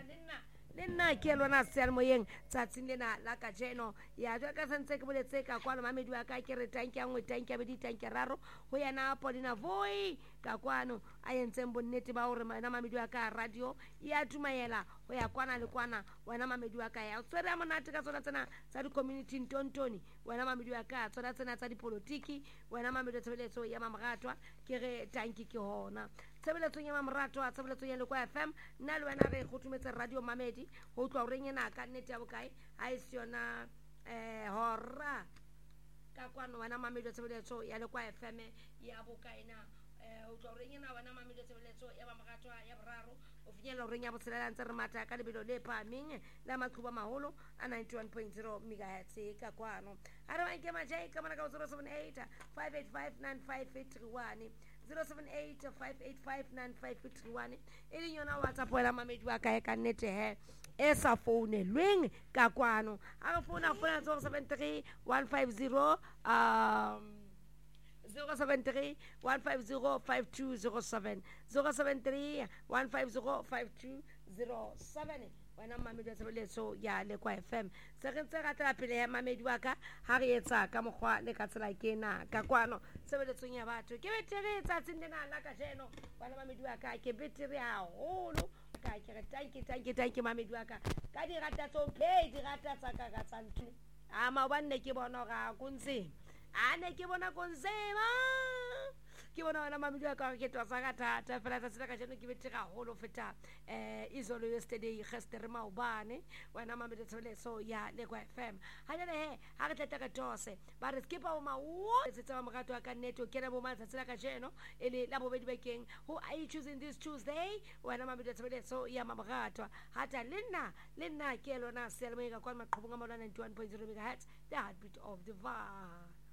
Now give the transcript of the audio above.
Lena ke lona sealemoyeng tsatsing lena la kajeno ya jwa ka santse ke boletse ka kwano mamedi wa ka ke re tanki ya nngwe tanki ya bedi tanki ya raro ho yana Paulina Voi ka kwano a yentseng bonnete ba hore wena mamedi wa ka radio ya tumayela ho ya kwana le kwana wena mamedi wa ka ya tswere ya monate ka tsona tsena tsa di community ntontoni wena mamedi wa ka tsona tsena tsa dipolitiki wena mamedi wa tshebeletso ya mamoratwa ke re tanki ke hona tshebeletso ya mamoratwa tshebeletso ya Lekwa FM nna le wena re khuthumetse radio mamedi ho tloa o renyena ka nnete ya bokae ha e se yona hora ka kwano wena mamedi wa tshebeletso ya Lekwa FM ya bokaena o tloa o renyena wena mamedi wa tshebeletso ya mamoratwa ya boraro o finyella o renya botshelela ntse re matha ka lebelo le phahameng la maqhuba maholo a 91.0 megahertz ka kwano ha re ba nke majai ka mona ka 078 585 9531 078 585 9531 e leng yona WhatsApp wena mamedi wa ka ka nnete he e sa founelweng ka kwano a re founa 073 150 073 150 5207 073 150 5207 wena mamedi wa tshebeletso ya Lekwa FM se re ntse ratela pele ya mamedi wa ka ha re etsa ka mokgwa le ka tsela kena ka kwano tsebeletsong ya batho ke betere tsatsing lena la kajeno wena mamedi wa ka ke betere haholo ka ke re tanki mamedi wa ka ka di rata tso di rata tsa ka tsa ntlo a mabanne ke bona ga kuntse ane ke bona konsema ke bona wena mamedi wa ka ke twa sa ka thata fela tsa ka jeno ke betere haholo feta izolo yesterday gestere maubane wena mamedi tsholetso ya Lekwa FM ha jale he ha re tleta ka tose ba re skipa o mawo se tsa morato wa ka neto ke re bo matsa tsela ka jeno ele la bobedi bekeng who are you choosing this Tuesday wena mamedi tsholetso ya mamoratwa hata lena ke lona selmo ka kwa maqhubunga mola 91.0 megahertz the heartbeat of the va